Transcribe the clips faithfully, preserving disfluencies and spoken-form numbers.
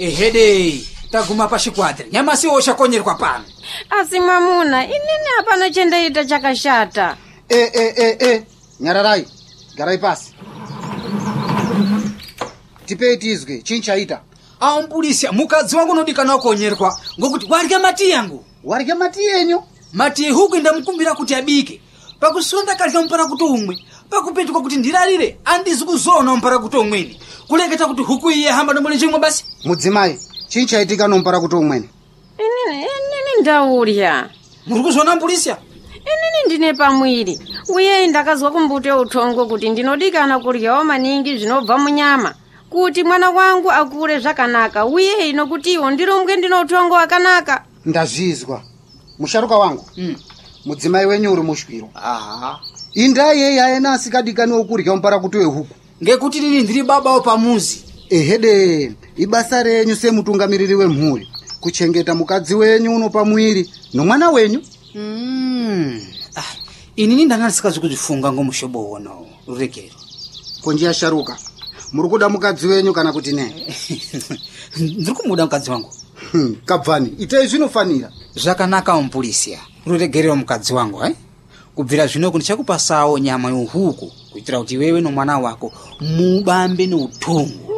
ehede taguma pashikwatri nyama siosha konyerwa pano. Asi mwamuna inini hapana chendaita chakashata. Eh eh eh eh Nyararai garai pasi tipei tizwe chinchaita. Aumbulisya mukadzi wangu nodikana konyerwa ngokuti warya mati yangu. Warya mati yenyu? Mati huku ndamukumbira kuti abike pakusonda kalya mpara kuti umwe pakupetuka kuti ndirarire andizi kuzona mpara kuti umweni kuleketa kuti huku iye hamba nomole chimwe basi. Mudzimai chinchaitika nompara kuti umweni? Inini inini ndaurya. Muri kuzona mbulisya? Inini ndine pamwiri uye ndakazwa kumbute utongo kuti ndinodikana kuryawo maningi zvinobva munyama kuti mwana wangu akure zvakanaka uye ino kuti iwo ndirumbwe ndino utongo wakanaka. Ndazvizwa musharuka wangu. Mm. Mudzimai wenyu uri mushwiro. Aha. Inda yeye ayena asikadikani wokurya mpara kuti wehuku. Ngekuti nini ndiri babawo pamuzi. Ehede ibasa renyu semutungamiriri wemhuri kuchengeta mukadzi wenyu uno pamwiri nomwana wenyu. Mm. Ah, inini ndangasikazi kuzvifunga ngomushobo wono rurekero. Konjia sharuka muri kuda mukadzi wenyu kana kuti ne? Ndiri kumuda mukadzi wangu. Hmm, kabvani itei zvinofanira. Zvakanaka umpulisya ruregerero mukadzi wangu eh? Kubvira zvino kuti chakupasawo nyama yohuku kuitira kuti wewe nomwana wako mubambe neutongo.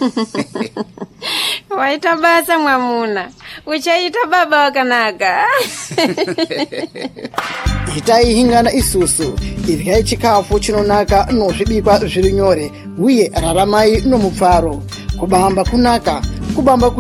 Waita basa mwamuna uchaita baba wakanaka. Itai hingana isusu iryai chikafu chinonaka nozvibikwa zviri nyore uye raramai nomupfaro kubamba kunaka kubamba